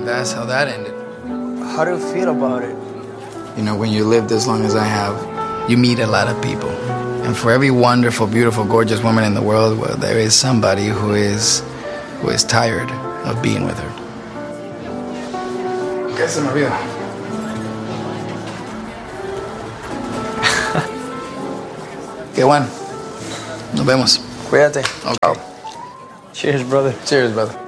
that's how that ended. How do you feel about it? You know, when you lived as long as I have, you meet a lot of people. And for every wonderful, beautiful, gorgeous woman in the world, well, there is somebody who is tired of being with her. ¿Qué se me olvida? Qué bueno. Nos vemos. Cuídate. Okay. Cheers, brother. Cheers, brother.